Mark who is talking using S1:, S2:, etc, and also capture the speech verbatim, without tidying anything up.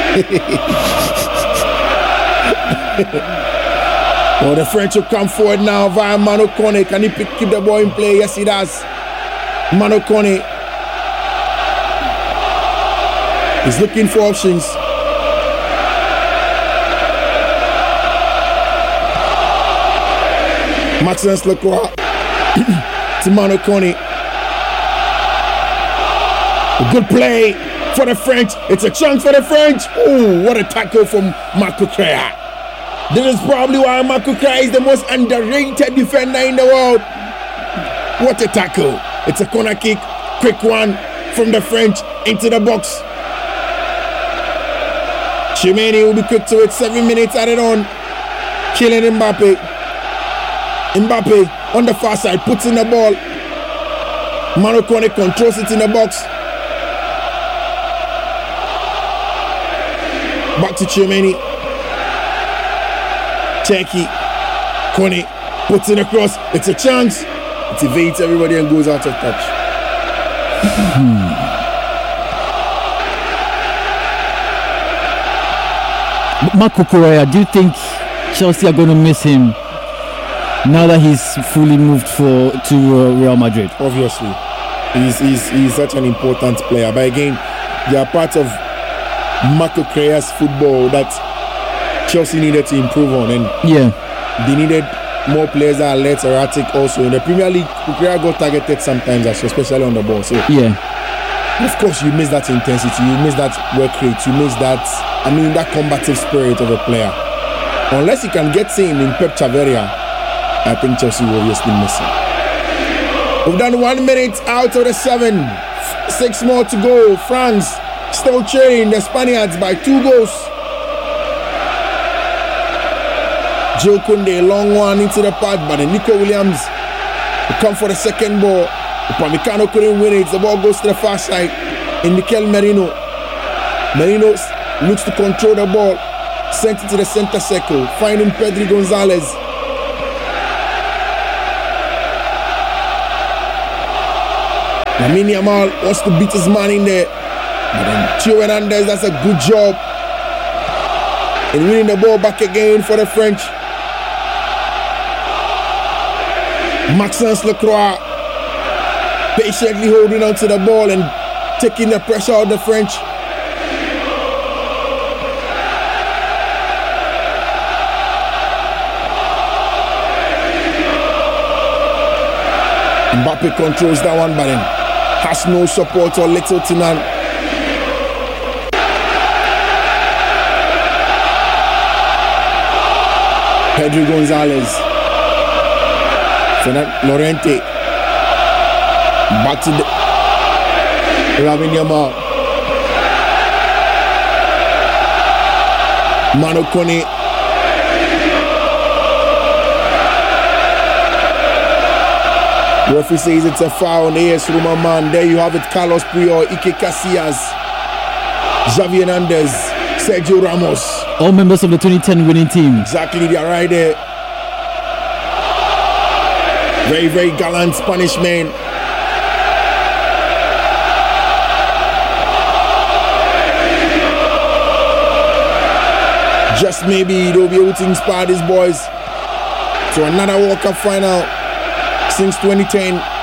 S1: Oh, the French will come forward now via Manu Kone. Can he pick, keep the ball in play? Yes, he does. Manu Kone. He's looking for options. Maxence Lacroix to Manu Kone. A good play for the French. It's a chance for the French. Oh, what a tackle from Marco Crea. This is probably why Marco Crea is the most underrated defender in the world. What a tackle. It's a corner kick. Quick one from the French into the box. Chimene will be quick to it. Seven minutes added on. Killing Mbappe. Mbappe on the far side puts in the ball. Manu Kone controls it in the box. Back to Chimene. Cherki. Kone puts it across. It's a chance. It evades everybody and goes out of touch.
S2: Marco Correa, do you think Chelsea are going to miss him now that he's fully moved for to uh, Real Madrid?
S1: Obviously, he's, he's he's such an important player. But again, they are part of Marco Correa's football that Chelsea needed to improve on, and
S2: yeah,
S1: they needed more players that are less erratic. Also in the Premier League, Correa got targeted sometimes, especially on the ball. So
S2: yeah,
S1: of course you miss that intensity, you miss that work rate, you miss that. I mean, that combative spirit of a player. Unless you can get him in Pep Chaveria, I think Chelsea will obviously miss him. We've done one minute out of the seven. Six more to go. France still trailing the Spaniards by two goals. Joe Koundé, long one into the pad, but then Nico Williams will come for the second ball. Upamecano couldn't win it. The ball goes to the far side. In Mikel Merino. Merino looks to control the ball. Sent it to the center circle. Finding Pedri Gonzalez. Lamine Yamal wants to beat his man in there. But then Theo Hernandez does a good job in winning the ball back again for the French. Maxence Lacroix patiently holding on to the ball and taking the pressure out of the French. Mbappe controls that one, but then has no support or little to none. Pedri Gonzalez. Fernand Lorente. Back to the Lamine Yamal. Manu Kone. Referee says it's a foul on A S Roma man. There you have it. Carlos Puyol, Ike Casillas, Xavi Hernandez, Sergio Ramos.
S2: All members of the twenty ten winning team.
S1: Exactly, they are right there. Very, very gallant Spanish man. Just maybe they'll be able to inspire these boys to another World Cup final since twenty ten.